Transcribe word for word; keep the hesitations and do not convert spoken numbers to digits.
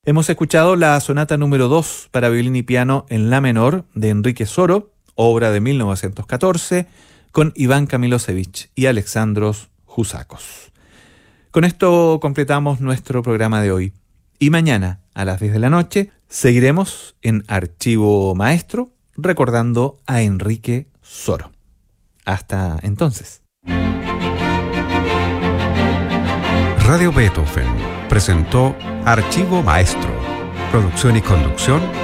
Hemos escuchado la sonata número dos para violín y piano en la menor de Enrique Soro, obra de mil novecientos catorce, con Iván Kamilosevich y Alexandros Jusakos. Con esto completamos nuestro programa de hoy. Y mañana, a las diez de la noche, seguiremos en Archivo Maestro, recordando a Enrique Soro. Hasta entonces. Radio Beethoven presentó Archivo Maestro, producción y conducción